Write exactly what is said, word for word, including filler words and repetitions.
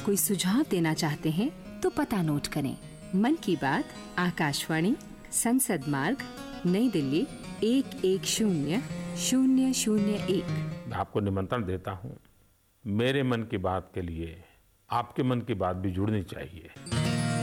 कोई सुझाव देना चाहते हैं तो पता नोट करें। मन की बात, आकाशवाणी, संसद मार्ग, नई दिल्ली एक एक शून्य शून्य शून्य एक। मैं आपको निमंत्रण देता हूँ। मेरे मन की बात के लिए आपके मन की बात भी जुड़नी चाहिए।